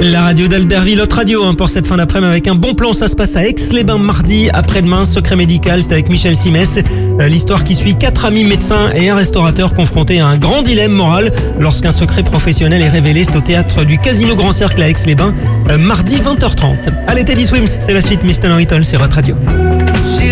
La radio d'Albertville, autre radio pour cette fin d'après-midi avec un bon plan. Ça se passe à Aix-les-Bains mardi après-demain. Secret médical, c'est avec Michel Simès. L'histoire qui suit 4 amis médecins et un restaurateur confrontés à un grand dilemme moral lorsqu'un secret professionnel est révélé. C'est au théâtre du Casino Grand Cercle à Aix-les-Bains, mardi 20h30. Allez, Teddy Swims, c'est la suite Mr. Little sur votre radio.